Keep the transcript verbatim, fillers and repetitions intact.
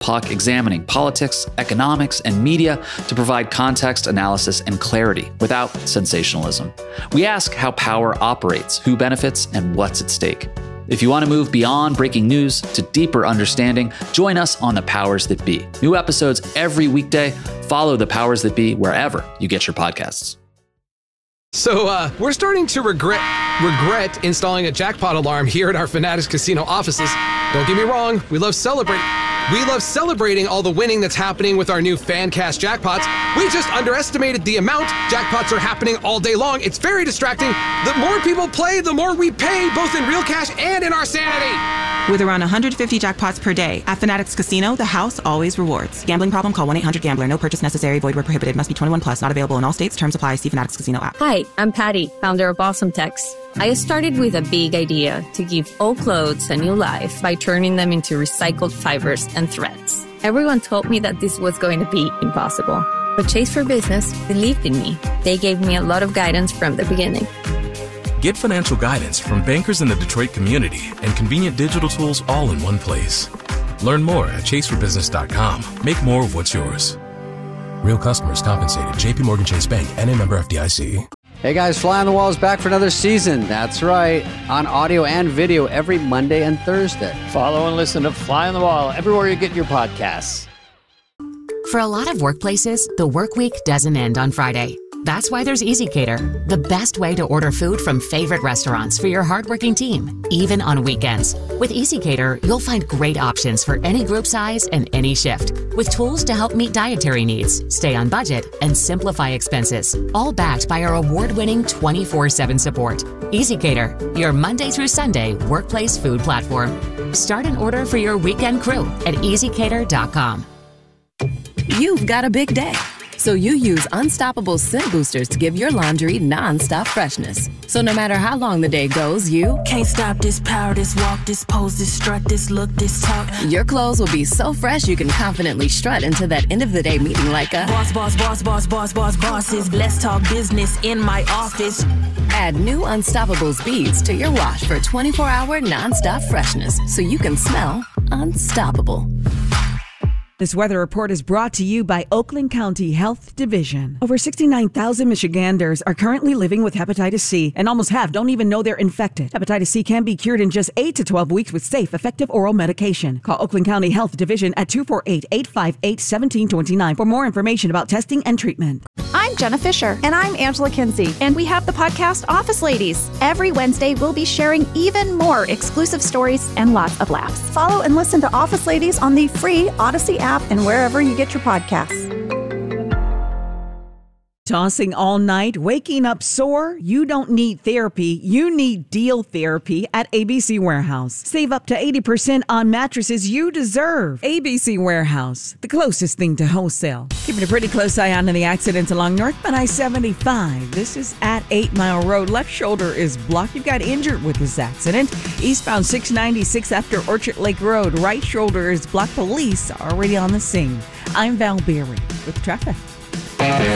Puck examining politics, economics, and media to provide context, analysis, and clarity without sensationalism. We ask how power operates, who benefits, and what's at stake. If you want to move beyond breaking news to deeper understanding, join us on The Powers That Be. New episodes every weekday. Follow The Powers That Be wherever you get your podcasts. So uh, we're starting to regret regret installing a jackpot alarm here at our Fanatics Casino offices. Don't get me wrong, we love celebrating. We love celebrating all the winning that's happening with our new FanCast jackpots. We just underestimated the amount. Jackpots are happening all day long. It's very distracting. The more people play, the more we pay, both in real cash and in our sanity. With around one hundred fifty jackpots per day, at Fanatics Casino, the house always rewards. Gambling problem? Call one eight hundred gambler. No purchase necessary. Void where prohibited. Must be twenty-one plus. Not available in all states. Terms apply. See Fanatics Casino app. Hi, I'm Patty, founder of Awesome Text. I started with a big idea to give old clothes a new life by turning them into recycled fibers and threads. Everyone told me that this was going to be impossible. But Chase for Business believed in me. They gave me a lot of guidance from the beginning. Get financial guidance from bankers in the Detroit community and convenient digital tools all in one place. Learn more at chase for business dot com. Make more of what's yours. Real customers compensated. J P Morgan Chase Bank, N A member F D I C. Hey guys, Fly on the Wall is back for another season. That's right, on audio and video every Monday and Thursday. Follow and listen to Fly on the Wall everywhere you get your podcasts. For a lot of workplaces, the work week doesn't end on Friday. That's why there's EasyCater, the best way to order food from favorite restaurants for your hardworking team, even on weekends. With EasyCater, you'll find great options for any group size and any shift, with tools to help meet dietary needs, stay on budget, and simplify expenses, all backed by our award-winning twenty-four seven support. EasyCater, your Monday through Sunday workplace food platform. Start an order for your weekend crew at easy cater dot com. You've got a big day, so you use Unstoppable Scent Boosters to give your laundry non-stop freshness. So no matter how long the day goes, you can't stop this power, this walk, this pose, this strut, this look, this talk. Your clothes will be so fresh you can confidently strut into that end of the day meeting like a boss, boss, boss, boss, boss, boss, bosses. Let's talk business in my office. Add new Unstoppables beads to your wash for twenty-four hour non-stop freshness so you can smell unstoppable. This weather report is brought to you by Oakland County Health Division. Over sixty-nine thousand Michiganders are currently living with hepatitis C, and almost half don't even know they're infected. Hepatitis C can be cured in just eight to twelve weeks with safe, effective oral medication. Call Oakland County Health Division at two four eight, eight five eight, one seven two nine for more information about testing and treatment. I'm Jenna Fisher. And I'm Angela Kinsey. And we have the podcast Office Ladies. Every Wednesday, we'll be sharing even more exclusive stories and lots of laughs. Follow and listen to Office Ladies on the free Odyssey app and wherever you get your podcasts. Tossing all night, waking up sore? You don't need therapy. You need deal therapy at A B C Warehouse. Save up to eighty percent on mattresses you deserve. A B C Warehouse, the closest thing to wholesale. Keeping a pretty close eye on the accidents along Northbound I seventy-five. This is at eight Mile Road. Left shoulder is blocked. You got injured with this accident. Eastbound six ninety-six after Orchard Lake Road. Right shoulder is blocked. Police are already on the scene. I'm Val Berry with traffic.